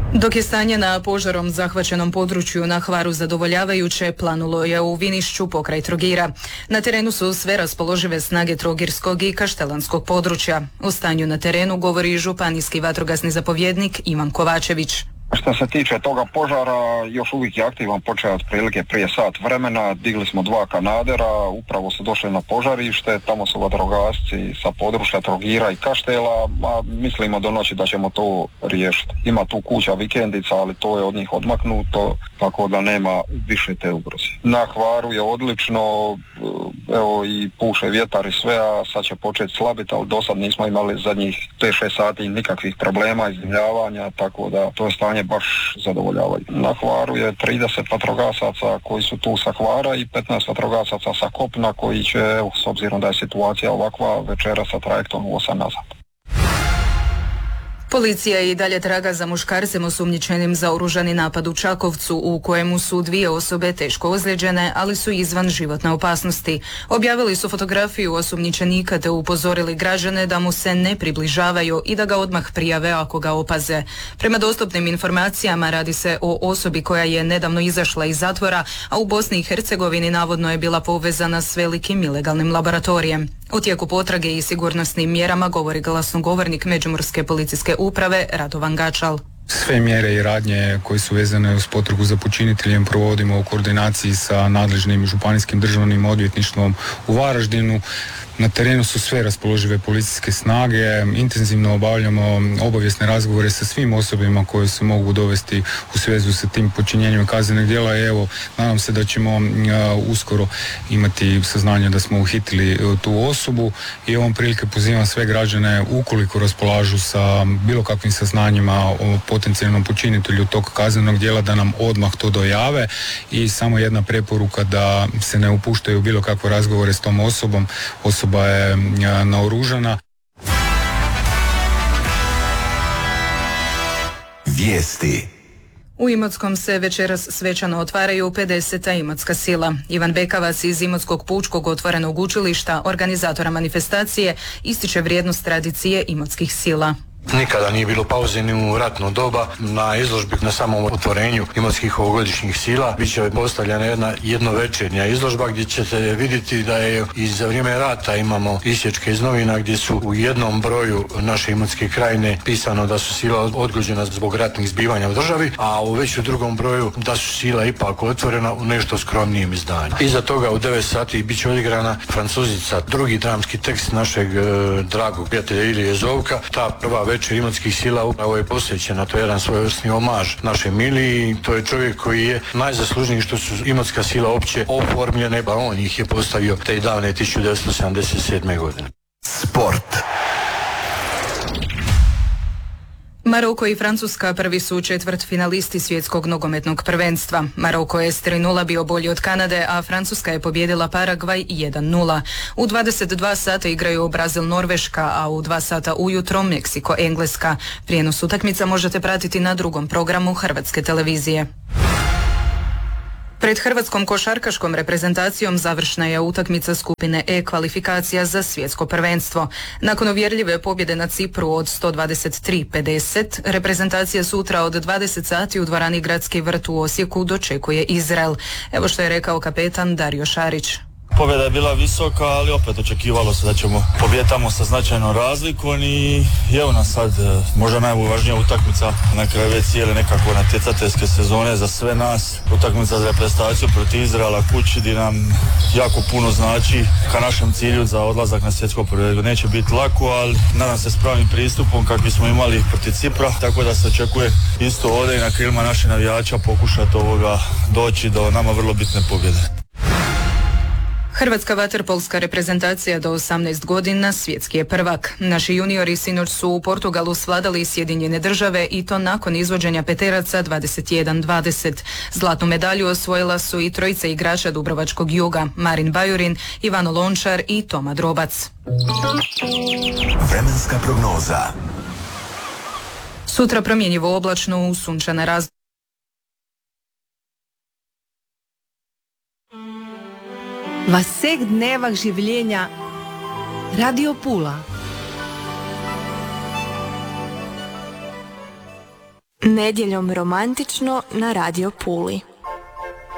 Dok je stanje na požarom zahvaćenom području na Hvaru zadovoljavajuće, planulo je u Vinišću pokraj Trogira. Na terenu su sve raspoložive snage trogirskog i kaštelanskog područja. O stanju na terenu govori županijski vatrogasni zapovjednik Ivan Kovačević. Što se tiče toga požara, još uvijek je aktivan, počeo otprilike prije sat vremena, digli smo 2 kanadera, upravo su došli na požarište, tamo su vatrogasci sa područja Trogira i Kaštela, a mislimo do noći da ćemo to riješiti. Ima tu kuća vikendica, ali to je od njih odmaknuto, tako da nema više te ugroze. Na Hvaru je odlično, evo i puše vjetar i sve, a sad će početi slabiti, ali do sad nismo imali zadnjih 5-6 sati nikakvih problema, iznimljavanja, tako da to je stanje baš zadovoljavaju. Na Hvaru je 30 vatrogasaca koji su tu sa Hvara i 15 vatrogasaca sa kopna koji će, s obzirom da je situacija ovakva, večera sa trajektom u 8 nazad. Policija i dalje traga za muškarcem osumnjičenim za oružani napad u Čakovcu, u kojemu su 2 osobe teško ozlijeđene, ali su izvan životne opasnosti. Objavili su fotografiju osumnjičenika te upozorili građane da mu se ne približavaju i da ga odmah prijave ako ga opaze. Prema dostupnim informacijama radi se o osobi koja je nedavno izašla iz zatvora, a u Bosni i Hercegovini navodno je bila povezana s velikim ilegalnim laboratorijem. U tijeku potrage i sigurnosnim mjerama govori glasnogovornik Međimurske policijske uprave Radovan Gačal. Sve mjere i radnje koje su vezane uz potragu za počiniteljem provodimo u koordinaciji sa nadležnim županijskim državnim odvjetništvom u Varaždinu. Na terenu su sve raspoložive policijske snage, intenzivno obavljamo obavijesne razgovore sa svim osobama koje se mogu dovesti u svezu sa tim počinjenjem kaznenih djela i evo, nadam se da ćemo uskoro imati saznanje da smo uhitili tu osobu i ovom prilike pozivam sve građane ukoliko raspolažu sa bilo kakvim saznanjima o potencijalnom počinitelju tog kaznenog djela da nam odmah to dojave i samo jedna preporuka da se ne upuštaju u bilo kakve razgovore s tom osobom. Osoba je naoružana. Vijesti. U Imotskom se večeras svečano otvaraju 50. Imotska sila. Ivan Bekavac iz Imotskog pučkog otvorenog učilišta, organizatora manifestacije, ističe vrijednost tradicije imotskih sila. Nikada nije bilo pauze ni u ratno doba. Na izložbi na samom otvorenju imotskih ovogodišnjih sila bit će postavljena jedna jednovečernja izložba gdje ćete vidjeti da je i za vrijeme rata imamo isječke iz novina gdje su u jednom broju naše Imotske krajine pisano da su sila odgođena zbog ratnih zbivanja u državi, a u već u drugom broju da su sila ipak otvorena u nešto skromnijem izdanju. Iza toga u 9 sati bit će odigrana Francuzica, drugi dramski tekst našeg dragog prijatelja Ilije Zovka. Ta prva večer Imotskih sila upravo je posvećena, to je jedan svojevrsni omaž naše Miliji. To je čovjek koji je najzaslužniji što su Imotska sila opće oformljene, pa on ih je postavio te davne 1977. godine. Sport. Maroko i Francuska prvi su četvrtfinalisti svjetskog nogometnog prvenstva. Maroko je s 3:0 bio bolji od Kanade, a Francuska je pobijedila Paragvaj 1:0. U 22 sata igraju Brazil-Norveška, a u 2 sata ujutro Meksiko-Engleska. Prijenos utakmica možete pratiti na drugom programu Hrvatske televizije. Pred hrvatskom košarkaškom reprezentacijom završna je utakmica skupine E kvalifikacija za svjetsko prvenstvo. Nakon uvjerljive pobjede na Cipru od 123-50, reprezentacija sutra od 20 sati u dvorani Gradski vrt u Osijeku dočekuje Izrael. Evo što je rekao kapetan Dario Šarić. Pobjeda je bila visoka, ali opet očekivalo se da ćemo pobijediti tamo sa značajnom razlikom i evo nas sad možda najvažnija utakmica na kraju već cijele nekako natjecateljske sezone za sve nas. Utakmica za reprezentaciju protiv Izraela kući gdje nam jako puno znači ka našem cilju za odlazak na svjetsko prvenstvo. Neće biti lako, ali nadam se s pravim pristupom kakvi smo imali protiv Cipra, tako da se očekuje isto ovdje i na krilima naših navijača pokušati doći do nama vrlo bitne pobjede. Hrvatska vaterpolska reprezentacija do 18 godina svjetski je prvak. Naši juniori sinoć su u Portugalu svladali Sjedinjene Države i to nakon izvođenja peteraca 21-20. Zlatnu medalju osvojila su i trojica igrača Dubrovačkog Juga, Marin Bajurin, Ivano Lončar i Toma Drobac. Vremenska prognoza. Sutra promjenjivo oblačno u sunčana razdoblja. V vseh dnevah življenja Radio Pula. Nedjeljom romantično na Radio Puli.